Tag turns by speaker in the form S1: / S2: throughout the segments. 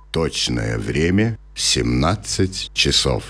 S1: Точное время 17 часов.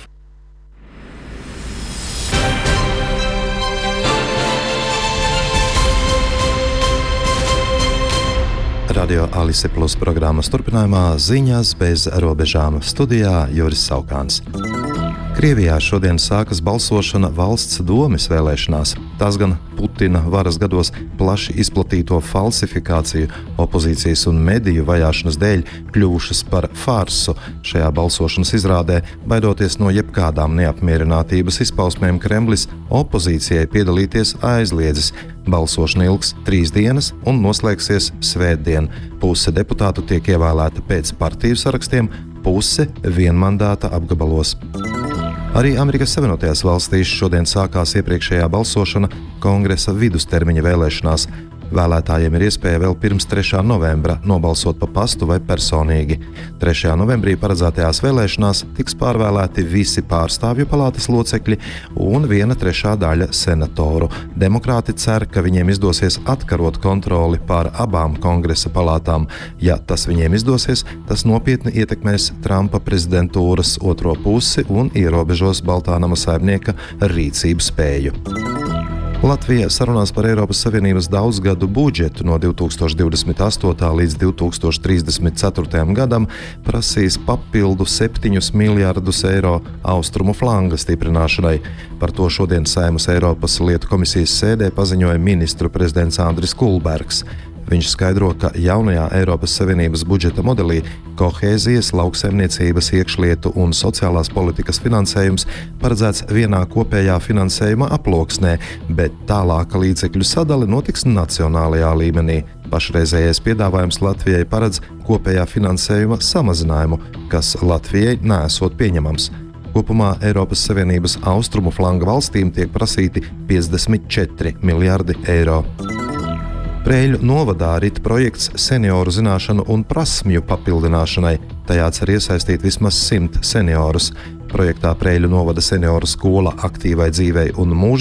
S2: Radio Alise Plus programmas turpinājumā ziņas bez robežām. Studijā Juris Saukāns. Krievijā šodien sākas balsošana valsts domes vēlēšanās. Tās gan Putina varas gados plaši izplatīto falsifikāciju, opozīcijas un mediju vajāšanas dēļ kļuvušas par farsu. Šajā balsošanas izrādē, baidoties no jebkādām neapmierinātības izpausmēm, Kremlis opozīcijai piedalīties aizliedzis. Balsošana ilgs 3 dienas un noslēgsies svētdien. Puse deputātu tiek ievēlēta pēc partiju sarakstiem, puse vienmandāta apgabalos. Arī Amerikas Savienotajās valstīs šodien sākās iepriekšējā balsošana Kongresa vidustermiņa vēlēšanās. Vēlētājiem ir iespēja vēl pirms 3. novembra nobalsot pa pastu vai personīgi. 3. novembrī paredzētajās vēlēšanās tiks pārvēlēti visi pārstāvju palātas locekļi un 1/3 daļa senatoru. Demokrāti cer, ka viņiem izdosies atkarot kontroli pār abām kongresa palātām. Ja tas viņiem izdosies, tas nopietni ietekmēs Trumpa prezidentūras otro pusi un ierobežos Baltānama saimnieka rīcību spēju. Latvija sarunās par Eiropas Savienības daudzgadu budžetu no 2028. līdz 2034. gadam prasīs papildu 7 miljardus eiro austrumu flanga stiprināšanai. Par to šodien Saeimas Eiropas lietu komisijas sēdē paziņoja ministru prezidents Andris Kulbergs. Viņš skaidro, ka jaunajā Eiropas Savienības budžeta modelī kohēzijas, lauksaimniecības, iekšlietu un sociālās politikas finansējums paredzēts vienā kopējā finansējuma aploksnē, bet tālāka līdzekļu sadale notiks nacionālajā līmenī. Pašreizējais piedāvājums Latvijai paredz kopējā finansējuma samazinājumu, kas Latvijai nesot pieņemams. Kopumā Eiropas Savienības austrumu flanga valstīm tiek prasīti 54 miljardi eiro. Preiļu novadā rit projekts senioru zināšanu un prasmju papildināšanai. Tajā cer iesaistīt vismaz 100 seniorus. Projektā Preiļu novada senioru skola aktīvai dzīvei un mūža